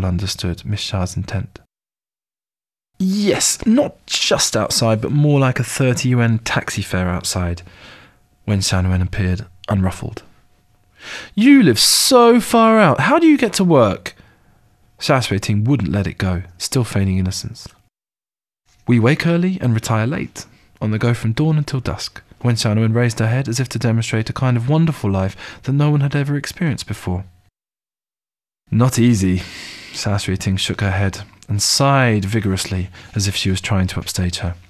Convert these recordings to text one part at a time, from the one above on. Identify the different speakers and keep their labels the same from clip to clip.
Speaker 1: understood Miss Sha's intent. Yes, not just outside, but more like a 30 yuan taxi fare outside. Wen Xiaonuan appeared, unruffled. You live so far out. How do you get to work? Xia Suiting wouldn't let it go, still feigning innocence. We wake early and retire late, on the go from dawn until dusk. Wen Xiaonuan raised her head as if to demonstrate a kind of wonderful life that no one had ever experienced before. Not easy. Xia Suiting shook her head and sighed vigorously as if she was trying to upstage her.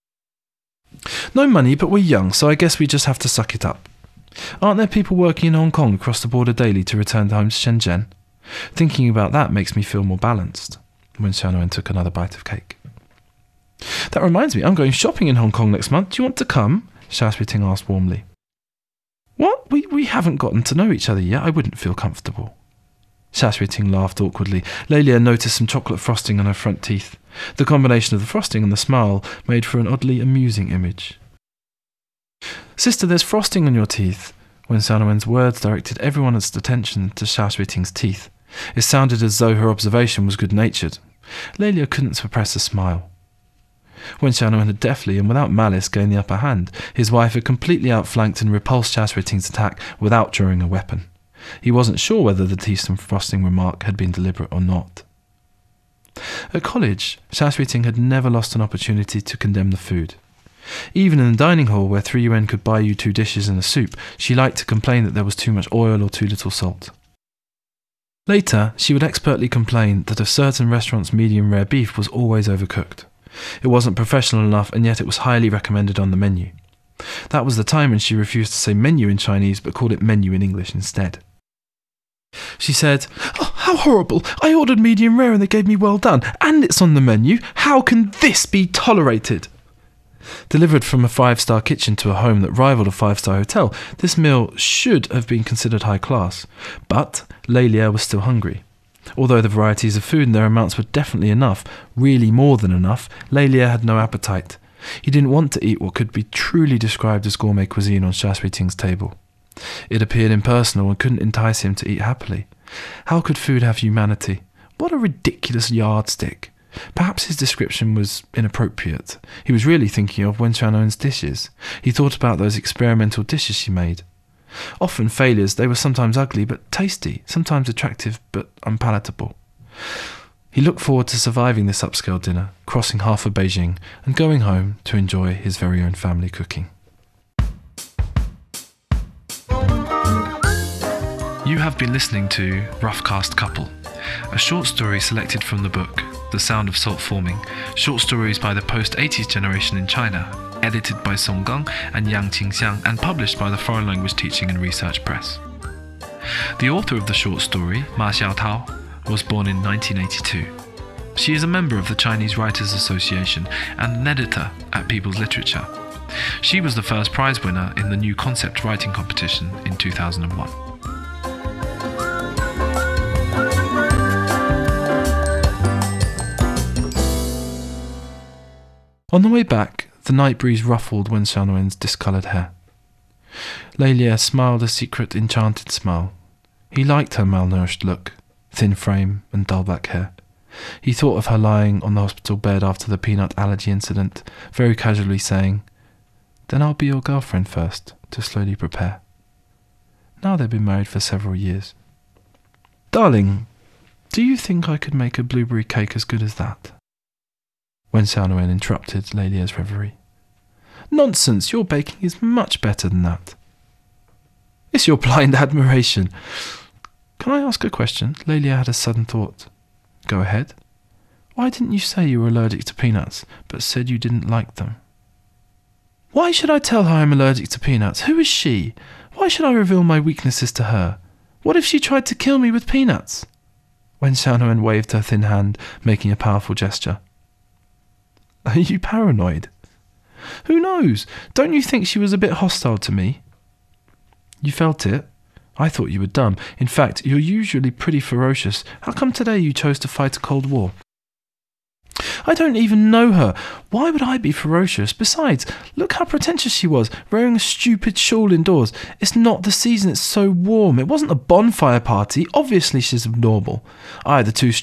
Speaker 1: No money, but we're young, so I guess we just have to suck it up. Aren't there people working in Hong Kong across the border daily to return home to Shenzhen? Thinking about that makes me feel more balanced. Wen Xiaonuan took another bite of cake. That reminds me, I'm going shopping in Hong Kong next month. Do you want to come? Xia Suiting asked warmly. What? We haven't gotten to know each other yet. I wouldn't feel comfortable. Xia Suiting laughed awkwardly. Lélia noticed some chocolate frosting on her front teeth. The combination of the frosting and the smile made for an oddly amusing image. Sister, there's frosting on your teeth. Wen Xiaonuan's words directed everyone's attention to Xia Suiting's teeth. It sounded as though her observation was good-natured. Lélia couldn't suppress a smile. Wen Xiaonuan had deftly and without malice gained the upper hand. His wife had completely outflanked and repulsed Xia Suiting's attack without drawing a weapon. He wasn't sure whether the teeth and frosting remark had been deliberate or not. At college, Xia Suiting had never lost an opportunity to condemn the food. Even in the dining hall, where 3 yuan could buy you 2 dishes and a soup, she liked to complain that there was too much oil or too little salt. Later, she would expertly complain that a certain restaurant's medium-rare beef was always overcooked. It wasn't professional enough, and yet it was highly recommended on the menu. That was the time when she refused to say menu in Chinese, but called it menu in English instead. She said, "Oh, how horrible! I ordered medium rare and they gave me well done, and it's on the menu. How can this be tolerated?" Delivered from a 5-star kitchen to a home that rivaled a 5-star hotel, this meal should have been considered high class. But Lélia was still hungry. Although the varieties of food and their amounts were definitely enough, really more than enough, Lélia had no appetite. He didn't want to eat what could be truly described as gourmet cuisine on Xia Suiting's table. It appeared impersonal and couldn't entice him to eat happily. How could food have humanity? What a ridiculous yardstick. Perhaps his description was inappropriate. He was really thinking of Wen Xiaonuan's dishes. He thought about those experimental dishes she made. Often failures, they were sometimes ugly but tasty, sometimes attractive but unpalatable. He looked forward to surviving this upscale dinner, crossing half of Beijing, and going home to enjoy his very own family cooking. You have been listening to Rough Cast Couple, a short story selected from the book The Sound of Salt Forming, short stories by the post-80s generation in China, edited by Song Gang and Yang Qingxiang and published by the Foreign Language Teaching and Research Press. The author of the short story, Ma Xiaotao, was born in 1982. She is a member of the Chinese Writers Association and an editor at People's Literature. She was the first prize winner in the New Concept Writing Competition in 2001. On the way back, the night breeze ruffled Wen Xiaonuan's discoloured hair. Lélia smiled a secret, enchanted smile. He liked her malnourished look, thin frame and dull black hair. He thought of her lying on the hospital bed after the peanut allergy incident, very casually saying, "Then I'll be your girlfriend first, to slowly prepare." Now they've been married for several years. "Darling, do you think I could make a blueberry cake as good as that?" Wen Xiaonuan interrupted Lélia's reverie. "Nonsense, your baking is much better than that." "It's your blind admiration." "Can I ask a question?" Lélia had a sudden thought. "Go ahead." "Why didn't you say you were allergic to peanuts, but said you didn't like them?" "Why should I tell her I'm allergic to peanuts? Who is she? Why should I reveal my weaknesses to her? What if she tried to kill me with peanuts?" Wen Xiaonuan waved her thin hand, making a powerful gesture. "Are you paranoid?" "Who knows? Don't you think she was a bit hostile to me?" "You felt it? I thought you were dumb. In fact, you're usually pretty ferocious. How come today you chose to fight a cold war?" "I don't even know her. Why would I be ferocious? Besides, look how pretentious she was, wearing a stupid shawl indoors. It's not the season, it's so warm. It wasn't a bonfire party. Obviously she's abnormal. Either too